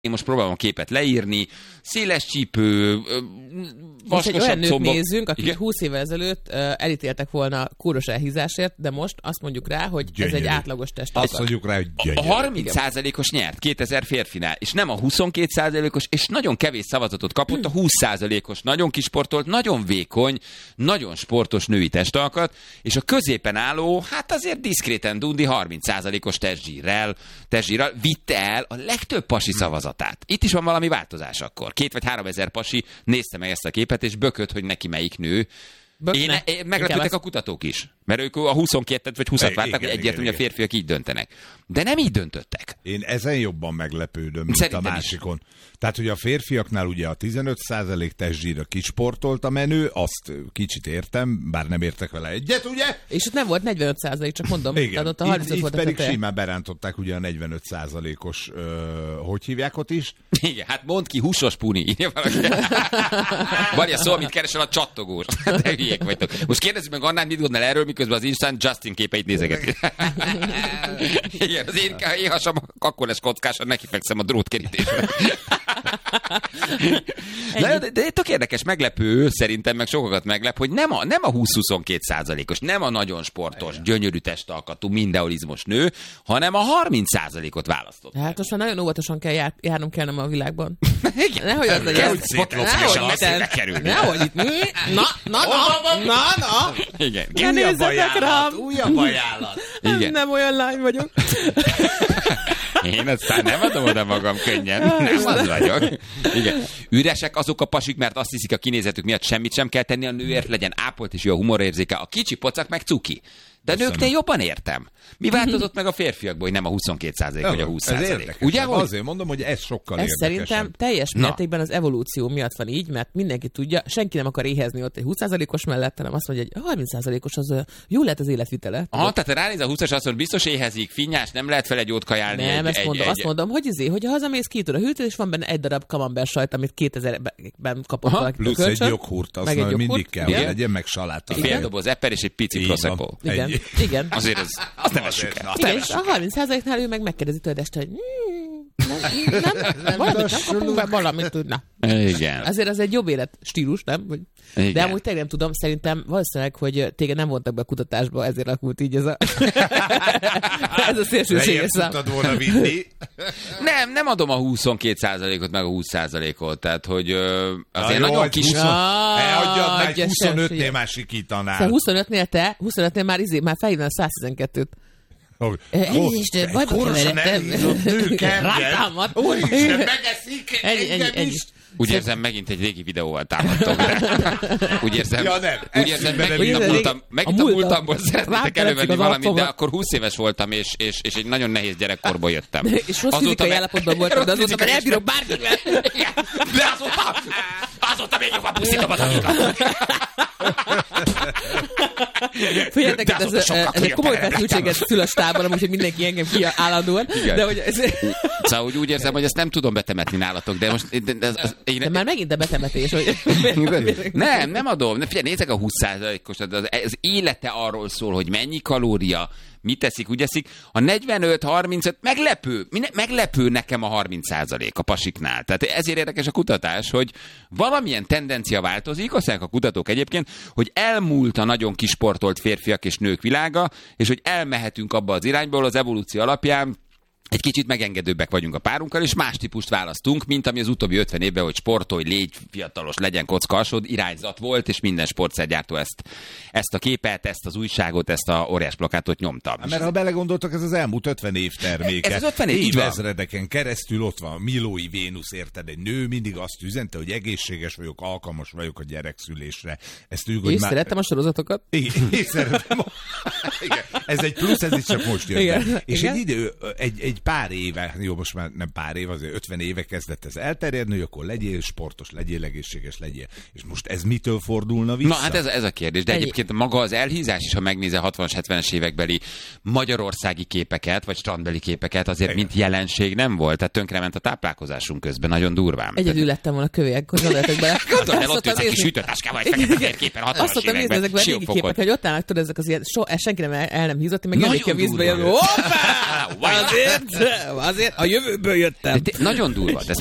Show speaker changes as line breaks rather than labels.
Én most próbálom a képet leírni, széles csípő,
vaskosabb combok. Most egy olyan nőt nézzünk, akik 20 évvel ezelőtt elítéltek volna kóros elhízásért, de most azt mondjuk rá, hogy gyönyörű. Ez egy átlagos testalkat.
Azt mondjuk rá, hogy gyönyörű.
A 30%-os nyert 2000 férfinál, és nem a 22%-os, és nagyon kevés szavazatot kapott a 20%-os, nagyon kisportolt, nagyon vékony, nagyon sportos női testalkat, és a középen álló, hát azért diszkréten dundi 30%-os testzsírrel vitte el a legtöbb pasi szavazat. Itt is van valami változás akkor. 2 vagy 3 ezer pasi nézte meg ezt a képet, és bökött, hogy neki melyik nő. Meglepődtek a kutatók is. Mert ők a 22-et vagy 20-at várták, hogy egyértelmű, hogy a férfiak így döntenek. De nem így döntöttek.
Én ezen jobban meglepődöm, mint
szerintem
a másikon. Is. Tehát, hogy a férfiaknál ugye a 15% testzsírra kisportolt a menő, azt kicsit értem, bár nem értek vele egyet, ugye?
És ott nem volt 45%, csak mondom.
Igen,
tehát ott a 35
itt
volt
pedig simán berántották ugye a 45%-os, hogy hívják ott is?
Igen, hát mondd ki, húsos puni, írja valaki. Van ilyen szó, amit keresel a csattogós. De hülyék vagytok. Most kérdezzük meg Annát, mit gondol erről, miközben az Instán Justin képeit nézegeti. Igen, az én hasam akkor lesz kockásan, nekifekszem a drótkerítésre. De tök érdekes, meglepő, szerintem meg sokakat meglep, hogy nem a 20-22%-os, nem a nagyon sportos, gyönyörű testalkatú, mindenholizmos nő, hanem a 30%-ot választott.
Hát most már nagyon óvatosan kell járnunk kell nem a világban.
Igen.
Nehogy az legyen.
Hogy spotlófresen messzébe kerülni.
Nehogy itt. Na.
Igen.
Újabb ajánlat.
Igen.
Nem olyan lány vagyok.
Én aztán nem adom oda magam könnyen. Nem az vagyok. Igen. Üresek azok a pasik, mert azt hiszik a kinézetük miatt semmit sem kell tenni a nőért, legyen ápolt és jó a humorérzéke. A kicsi pocak meg cuki. De nőknél jobban értem. Mi változott meg a férfiakból, hogy nem a 22% vagy a 20%? Ugye?
Azért mondom, hogy ez sokkal
ez
érdekesebb.
Szerintem teljes mértékben az evolúció miatt van így, mert mindenki tudja, senki nem akar éhezni ott egy 20%-os mellett, hanem azt mondja, hogy a 30%-os az jó lehet az életvitele.
Tehát ránéz a 20-as, azt mondja, biztos éhezik, finnyás, nem lehet vele jót kajálni.
Nem, azt mondom, hogy hazamész, kiütöd a hűtőt, és van benne egy darab camembert sajt, amit 2000-ben kapott valaki.
Plusz egy joghurt, azt mindig kell, hogy legyen, meg saláta.
Fél doboz eper és egy pici prosecco.
Igen.
Azért azt nem essük el.
Igen, és a 30%-nál ő meg megkérdezi tőled este, hogy valamit nem kapunk be, valamit tudna.
Igen.
Azért az egy jobb életstílus, nem? De amúgy tényleg nem tudom, szerintem valószínűleg, hogy téged nem vontak be a kutatásba, ezért alakult így ez a szélsőséges szám.
Tudtad volna vinni.
Nem adom a 22%-ot, meg a 20%-ot, tehát, hogy azért nagyon kis...
Elhagyjad meg 25-nél már sikítanál.
Szóval 25-nél már felhívnál 112-t. Elnézést, bajba keveredtem.
Rátámad. Úristen, megeszik engem is.
Úgy érzem, megint egy régi videóval támadtok. Úgy érzem, megint a múltamból szeretnétek elővenni valamit, de akkor 20 éves voltam, és egy nagyon nehéz gyerekkorból jöttem.
És rossz fizikai állapotban voltam, de azóta már elbírok bárkivel.
De azóta még jobban pusztítom az akikat.
Figyeljetek, ez egy komoly feszültséget szül a stában, amúgy, hogy mindenki engem ki állandóan. De hogy
szóval úgy érzem, hogy ezt nem tudom betemetni nálatok, de most...
De már megint a betemetés, hogy...
Nem adom. Figyelj, nézzek a 20%-os, az élete arról szól, hogy mennyi kalória, mit teszik, úgy eszik. A 45-35 meglepő nekem a 30% a pasiknál. Tehát ezért érdekes a kutatás, hogy valamilyen tendencia változik, azt mondják a kutatók egyébként, hogy elmúlt a nagyon kisportolt férfiak és nők világa, és hogy elmehetünk abba az irányból az evolúció alapján, egy kicsit megengedőbbek vagyunk a párunkkal, és más típust választunk, mint ami az utóbbi 50 évben, hogy sportolj, légy fiatalos, legyen kocka alsód, irányzat volt, és minden sportszergyártó ezt a képet, ezt az újságot, ezt a óriás plakátot nyomta.
Mert ha belegondoltak, ez az elmúlt 50 év terméke.
Ez az 50 év,
évezredeken keresztül ott van Milói Vénusz, érted? Egy nő mindig azt üzente, hogy egészséges vagyok, alkalmas vagyok a gyerekszülésre. Ezt ők,
szerettem a sorozatokat.
Igen, szeretem. Igen. Ez egy plusz, ez is csak most jön be. És egy pár éve, jó, most már nem pár éve, azért 50 éve kezdett ez elterjedni, hogy akkor legyél sportos, legyél egészséges, legyél. És most ez mitől fordulna vissza?
Na, hát ez a kérdés. De egyébként maga az elhízás is, ha megnézel 60-as, 70-es évekbeli magyarországi képeket, vagy strandbeli képeket, azért mint jelenség nem volt. Tehát tönkrement a táplálkozásunk közben, nagyon durván.
Egyedül lettem volna kövélyek, gondoljatok bele.
Gondolj el, ott ülsz a kis sütőtáskával, egy fekete képen 60-as években.
Azt szoktam nézni ezekben a régi képek, hogy ott állnak, tudod, ezek az ilyen, senki nem el nem hízott, meg jönnék ki a vízbe, jön, hoppá! Azért Azért a jövőből jöttem.
Nagyon durva. De